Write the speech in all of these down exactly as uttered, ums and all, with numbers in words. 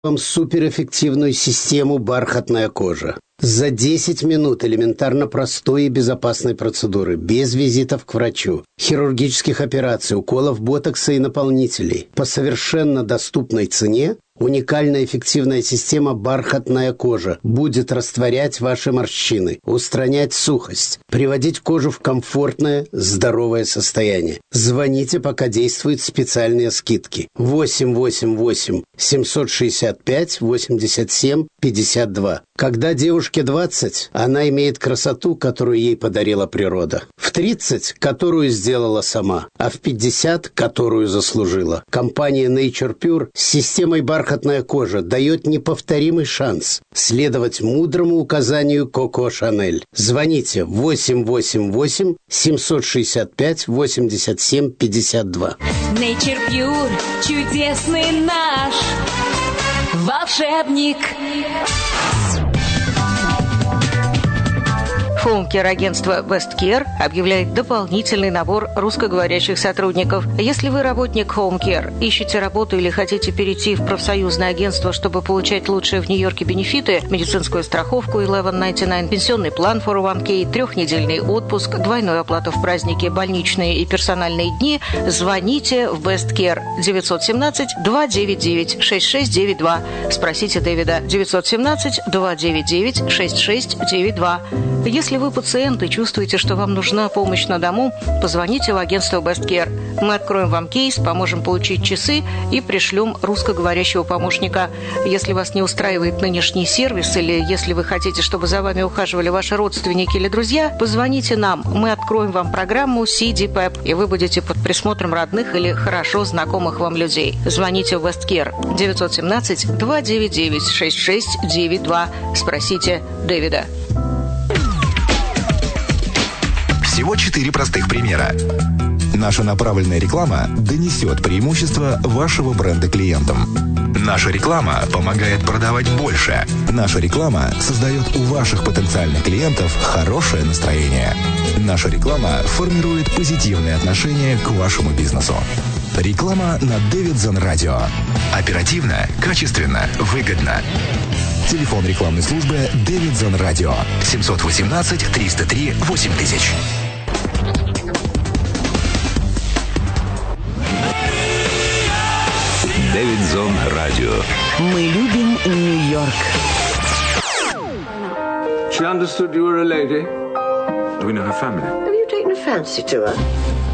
вам суперэффективную систему «Бархатная кожа». За десять минут элементарно простой и безопасной процедуры, без визитов к врачу, хирургических операций, уколов ботокса и наполнителей, по совершенно доступной цене, уникальная эффективная система «Бархатная кожа» будет растворять ваши морщины, устранять сухость, приводить кожу в комфортное, здоровое состояние. Звоните, пока действуют специальные скидки. восемь восемь восемь семьсот шестьдесят пять восемьдесят семь пятьдесят два. Когда девушке двадцать, она имеет красоту, которую ей подарила природа. В тридцать, которую сделала сама, а в пятьдесят, которую заслужила. Компания Nature Pure с системой «Бархатная кожа» дает неповторимый шанс следовать мудрому указанию Коко Шанель. Звоните восемь восемь восемь семьсот шестьдесят пять восемьдесят семь пятьдесят два. Nature Pure, чудесный наш волшебник. Home-Care агентство Best Care объявляет дополнительный набор русскоговорящих сотрудников. Если вы работник Home-Care, ищете работу или хотите перейти в профсоюзное агентство, чтобы получать лучшие в Нью-Йорке бенефиты, медицинскую страховку eleven ninety-nine, пенсионный план фор о ван кей, трехнедельный отпуск, двойную оплату в праздники, больничные и персональные дни, звоните в Best Care девять один семь два девять девять шесть шесть девять два. Спросите Дэвида девять один семь два девять девять шесть шесть девять два. Если вы пациент и чувствуете, что вам нужна помощь на дому, позвоните в агентство Best Care. Мы откроем вам кейс, поможем получить часы и пришлем русскоговорящего помощника. Если вас не устраивает нынешний сервис или если вы хотите, чтобы за вами ухаживали ваши родственники или друзья, позвоните нам. Мы откроем вам программу си ди пэп, и вы будете под присмотром родных или хорошо знакомых вам людей. Звоните в Best Care девять один семь два девять девять шесть шесть девять два. Спросите Дэвида. Всего четыре простых примера. Наша направленная реклама донесет преимущество вашего бренда клиентам. Наша реклама помогает продавать больше. Наша реклама создает у ваших потенциальных клиентов хорошее настроение. Наша реклама формирует позитивные отношения к вашему бизнесу. Реклама на Davidson Radio. Оперативно, качественно, выгодно. Телефон рекламной службы Davidson Radio семь один восемь триста три восемь тысяч. Davidson Radio. Мы любим Нью-Йорк. She understood you were a lady. Do we know her family? Have you taken a fancy to her?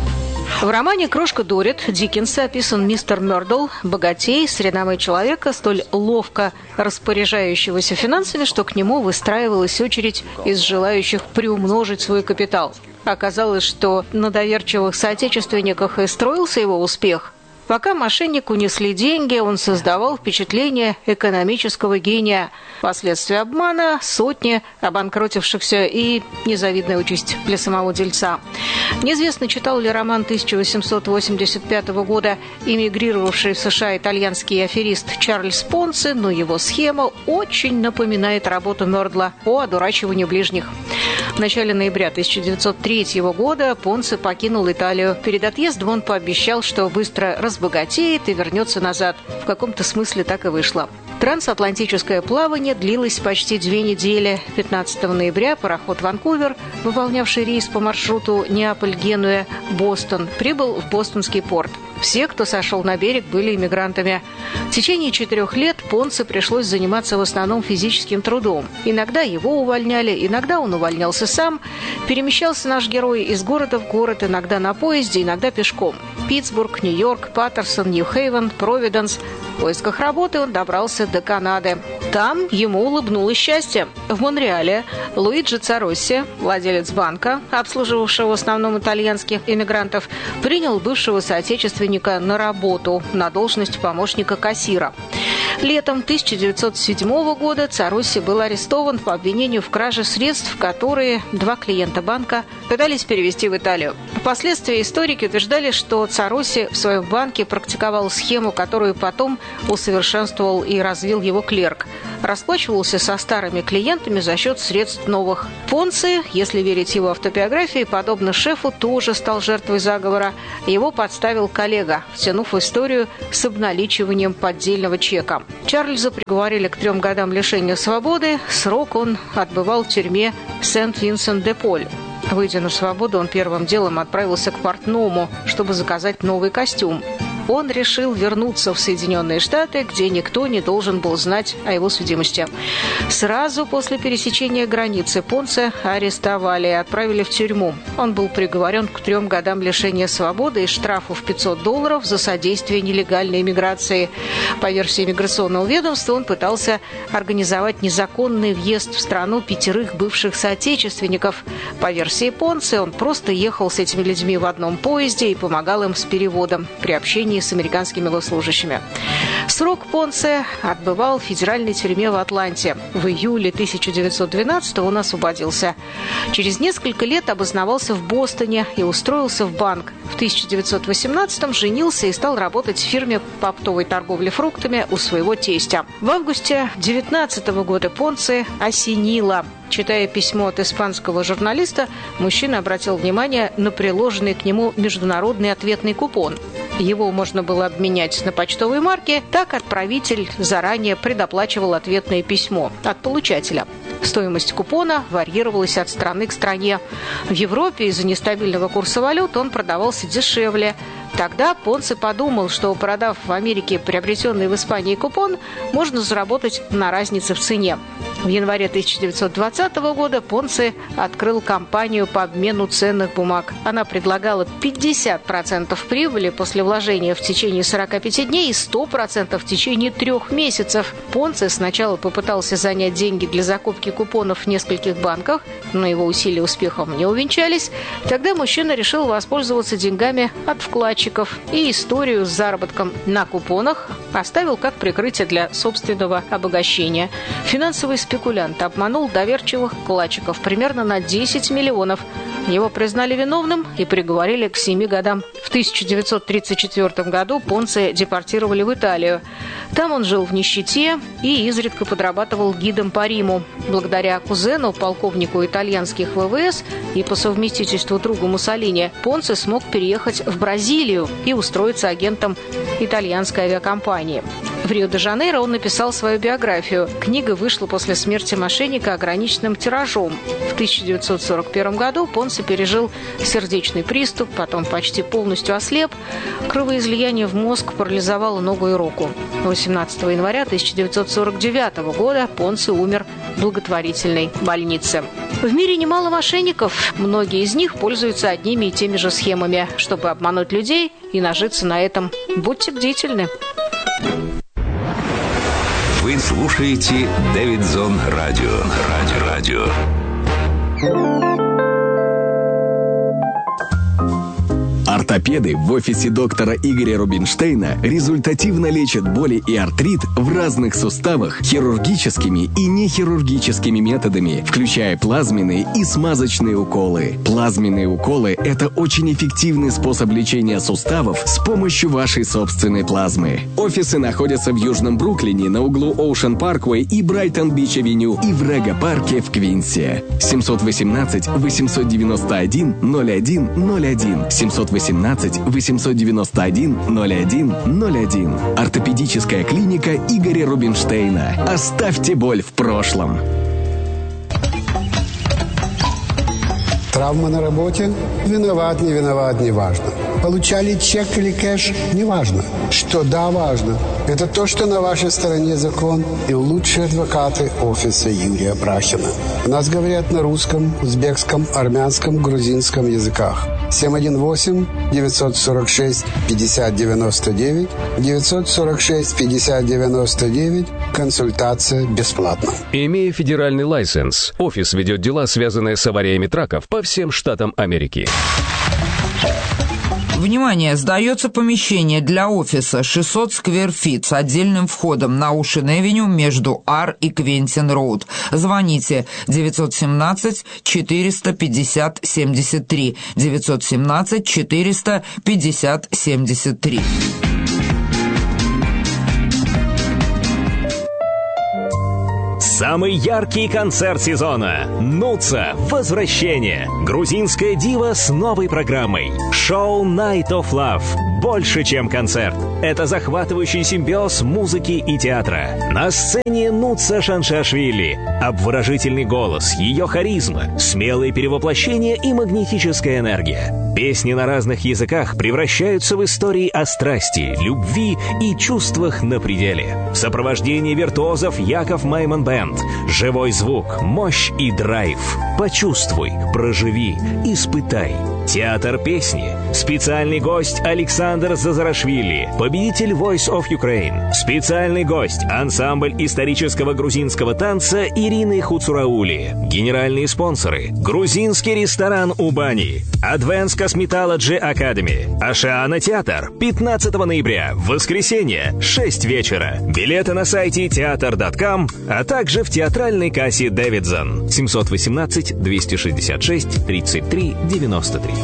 В романе «Крошка Дорит» Диккенса описан мистер Мёрдл, богатей, средневой человека, столь ловко распоряжающегося финансами, что к нему выстраивалась очередь из желающих приумножить свой капитал. Оказалось, что на доверчивых соотечественниках и строился его успех. Пока мошеннику несли деньги, он создавал впечатление экономического гения. Последствия обмана, сотни обанкротившихся и незавидная участь для самого дельца. Неизвестно, читал ли роман тысяча восемьсот восемьдесят пятого года эмигрировавший в США итальянский аферист Чарльз Понци, но его схема очень напоминает работу Мёрдла по одурачиванию ближних. В начале ноября тысяча девятьсот третьего года Понци покинул Италию. Перед отъездом он пообещал, что быстро разбогатеет и вернется назад. В каком-то смысле так и вышло. Трансатлантическое плавание длилось почти две недели. пятнадцатого ноября пароход «Ванкувер», выполнявший рейс по маршруту Неаполь-Генуя-Бостон, прибыл в бостонский порт. Все, кто сошел на берег, были иммигрантами. В течение четырех лет Понци пришлось заниматься в основном физическим трудом. Иногда его увольняли, иногда он увольнялся сам. Перемещался наш герой из города в город, иногда на поезде, иногда пешком. Питтсбург, Нью-Йорк, Паттерсон, Нью-Хейвен, Провиденс. В поисках работы он добрался до Канады. Там ему улыбнулось счастье. В Монреале Луиджи Царосси, владелец банка, обслуживавшего в основном итальянских иммигрантов, принял бывшего соотечественника на работу на должность помощника кассира. Летом тысяча девятьсот седьмого года Царосси был арестован по обвинению в краже средств, которые два клиента банка пытались перевести в Италию. Впоследствии историки утверждали, что Царосси в своем банке практиковал схему, которую потом усовершенствовал и развил его клерк. Расплачивался со старыми клиентами за счет средств новых. Понци, если верить его автобиографии, подобно шефу, тоже стал жертвой заговора. Его подставил коллега, втянув в историю с обналичиванием поддельного чека. Чарльза приговорили к трем годам лишения свободы. Срок он отбывал в тюрьме Сент-Винсент-де-Поль. Выйдя на свободу, он первым делом отправился к портному, чтобы заказать новый костюм. Он решил вернуться в Соединенные Штаты, где никто не должен был знать о его судимости. Сразу после пересечения границы Понсе арестовали и отправили в тюрьму. Он был приговорен к трем годам лишения свободы и штрафу в пятьсот долларов за содействие нелегальной иммиграции. По версии иммиграционного ведомства, он пытался организовать незаконный въезд в страну пятерых бывших соотечественников. По версии Понсе, он просто ехал с этими людьми в одном поезде и помогал им с переводом при общении с американскими госслужащими. Срок Понсе отбывал в федеральной тюрьме в Атланте. В июле тысяча девятьсот двенадцатого он освободился. Через несколько лет обосновался в Бостоне и устроился в банк. В тысяча девятьсот восемнадцатом женился и стал работать в фирме по оптовой торговле фруктами у своего тестя. В августе девятнадцатого года Понсе осенило. Читая письмо от испанского журналиста, мужчина обратил внимание на приложенный к нему международный ответный купон. Его можно было обменять на почтовые марки, так отправитель заранее предоплачивал ответное письмо от получателя. Стоимость купона варьировалась от страны к стране. В Европе из-за нестабильного курса валют он продавался дешевле. Тогда Понсе подумал, что, продав в Америке приобретенный в Испании купон, можно заработать на разнице в цене. В январе тысяча девятьсот двадцатого года Понсе открыл компанию по обмену ценных бумаг. Она предлагала пятьдесят процентов прибыли после вложения в течение сорока пяти дней и сто процентов в течение трех месяцев. Понсе сначала попытался занять деньги для закупки купонов в нескольких банках, но его усилия успехом не увенчались. Тогда мужчина решил воспользоваться деньгами от вкладчиков и историю с заработком на купонах оставил как прикрытие для собственного обогащения. Финансовый спекулянт обманул доверчивых вкладчиков примерно на десять миллионов. Его признали виновным и приговорили к семи годам. В тысяча девятьсот тридцать четвёртом году Понсе депортировали в Италию. Там он жил в нищете и изредка подрабатывал гидом по Риму. Благодаря кузену, полковнику итальянских ВВС и по совместительству другу Муссолини, Понсе смог переехать в Бразилию и устроиться агентом итальянской авиакомпании. В Рио-де-Жанейро он написал свою биографию. Книга вышла после смерти мошенника ограниченным тиражом. В тысяча девятьсот сорок первом году Понсе пережил сердечный приступ, потом почти полностью ослеп. Кровоизлияние в мозг парализовало ногу и руку. восемнадцатого января тысяча девятьсот сорок девятого года Понсе умер в благотворительной больнице. В мире немало мошенников. Многие из них пользуются одними и теми же схемами, чтобы обмануть людей и нажиться на этом. Будьте бдительны. Вы слушаете Дэвидзон Радио. Радио. Радио. Ортопеды в офисе доктора Игоря Рубинштейна результативно лечат боли и артрит в разных суставах хирургическими и нехирургическими методами, включая плазменные и смазочные уколы. Плазменные уколы – это очень эффективный способ лечения суставов с помощью вашей собственной плазмы. Офисы находятся в Южном Бруклине на углу Оушен Парквей и Брайтон-Бич-авеню и в Рега-парке в Квинсе. семь один восемь восемь девять один ноль один ноль один семь один восемь восемь девять один ноль один ноль один. Ортопедическая клиника Игоря Рубинштейна. Оставьте боль в прошлом. Травма на работе? Виноват, не виноват, не важно. Получали чек или кэш? Не важно. Что да, важно. Это то, что на вашей стороне закон и лучшие адвокаты офиса Юрия Брахина. У нас говорят на русском, узбекском, армянском, грузинском языках. семь один восемь девятьсот сорок шесть пятьдесят девяносто девять девятьсот сорок шесть пятьдесят девяносто девять. Консультация бесплатна. Имея федеральный лайсенс, офис ведет дела, связанные с авариями траков по всем штатам Америки. Внимание! Сдается помещение для офиса шестьсот сквер фит с отдельным входом на Оушен-авеню между Ар и Квентин-роуд. Звоните девятьсот семнадцать четыреста пятьдесят семьдесят три девятьсот семнадцать четыреста пятьдесят семьдесят три. Самый яркий концерт сезона. Нуца. Возвращение. Грузинская дива с новой программой. Шоу Night of Love. Больше, чем концерт. Это захватывающий симбиоз музыки и театра. На сцене Нуца Шаншашвили. Обворожительный голос, ее харизма, смелые перевоплощения и магнетическая энергия. Песни на разных языках превращаются в истории о страсти, любви и чувствах на пределе. В сопровождении виртуозов Яков Майман Бэнд. Живой звук, мощь и драйв. Почувствуй, проживи, испытай. Театр песни. Специальный гость Александр Зазарашвили, победитель Voice of Ukraine. Специальный гость ансамбль исторического грузинского танца Ирины Хуцураули. Генеральные спонсоры: грузинский ресторан Убани, Advanced Cosmetology Academy, Ашиана Театр. пятнадцатого ноября, воскресенье, шесть вечера. Билеты на сайте театр точка ком, а также в театральной кассе Дэвидсон. семь один восемь, два шесть шесть, тридцать три девяносто три.